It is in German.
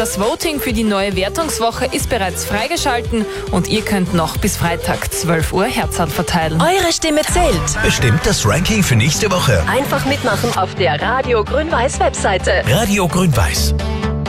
Das Voting für die neue Wertungswoche ist bereits freigeschalten und ihr könnt noch bis Freitag 12 Uhr Herzerl verteilen. Eure Stimme zählt. Bestimmt das Ranking für nächste Woche. Einfach mitmachen auf der Radio Grün-Weiß Webseite. Radio Grün-Weiß.